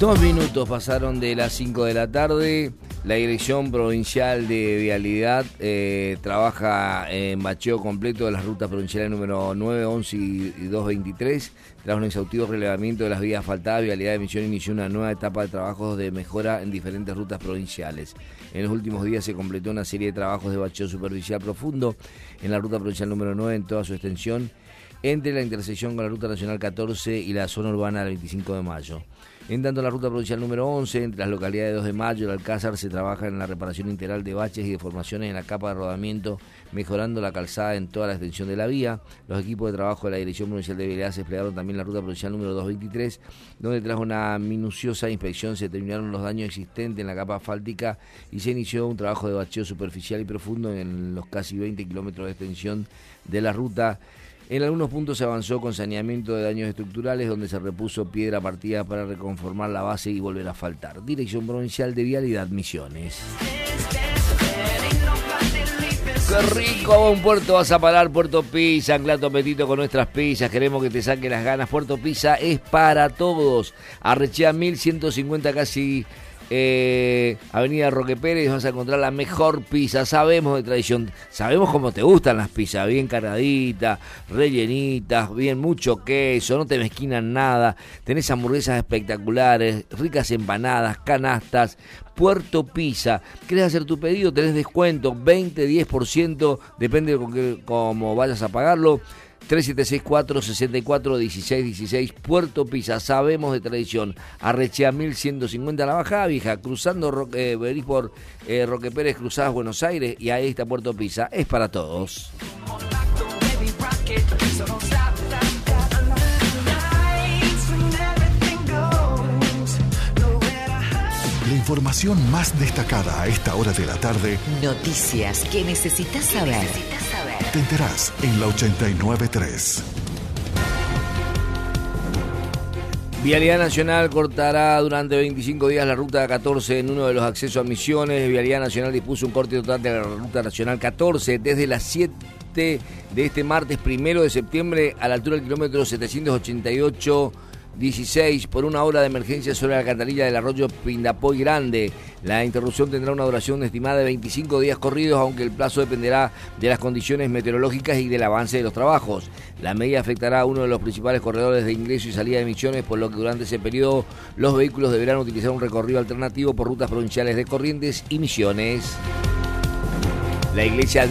2 minutos pasaron de las 5 de la tarde. La Dirección Provincial de Vialidad trabaja en bacheo completo de las rutas provinciales número 9, 11 y 223. Tras un exhaustivo relevamiento de las vías asfaltadas, Vialidad de Misiones inició una nueva etapa de trabajos de mejora en diferentes rutas provinciales. En los últimos días se completó una serie de trabajos de bacheo superficial profundo en la ruta provincial número 9 en toda su extensión, entre la intersección con la Ruta Nacional 14 y la zona urbana del 25 de mayo. En tanto, en la ruta provincial número 11, entre las localidades de 2 de mayo y el Alcázar, se trabaja en la reparación integral de baches y deformaciones en la capa de rodamiento, mejorando la calzada en toda la extensión de la vía. Los equipos de trabajo de la Dirección Provincial de Vialidad se desplegaron también en la ruta provincial número 223, donde tras una minuciosa inspección se determinaron los daños existentes en la capa asfáltica y se inició un trabajo de bacheo superficial y profundo en los casi 20 kilómetros de extensión de la ruta. En algunos puntos se avanzó con saneamiento de daños estructurales, donde se repuso piedra partida para reconformar la base y volver a asfaltar. Dirección Provincial de Vialidad, Misiones. ¡Qué rico! ¿A un puerto vas a parar? Puerto Pizza, ancla tu apetito con nuestras pizzas. Queremos que te saque las ganas. Puerto Pizza es para todos. Arrechea 1150 casi... Avenida Roque Pérez, vas a encontrar la mejor pizza. Sabemos de tradición, sabemos cómo te gustan las pizzas, bien cargaditas, rellenitas, bien mucho queso, no te mezquinan nada, tenés hamburguesas espectaculares, ricas empanadas, canastas. Puerto Pizza, ¿querés hacer tu pedido? Tenés descuento, 20-10%, depende de cómo vayas a pagarlo. 3764-641616, Puerto Pizza, sabemos de tradición. Arrechea 1150, la bajada vieja, cruzando venís por Roque Pérez, cruzás Buenos Aires y ahí está Puerto Pizza, es para todos. La información más destacada a esta hora de la tarde. Noticias que necesitas saber. Te enterás en la 89.3. Vialidad Nacional cortará durante 25 días la Ruta 14 en uno de los accesos a Misiones. Vialidad Nacional dispuso un corte total de la Ruta Nacional 14 desde las 7 de este martes 1 de septiembre a la altura del kilómetro 788-16 por una obra de emergencia sobre la alcantarilla del arroyo Pindapoy Grande. La interrupción tendrá una duración estimada de 25 días corridos, aunque el plazo dependerá de las condiciones meteorológicas y del avance de los trabajos. La medida afectará a uno de los principales corredores de ingreso y salida de Misiones, por lo que durante ese periodo los vehículos deberán utilizar un recorrido alternativo por rutas provinciales de Corrientes y Misiones. La Iglesia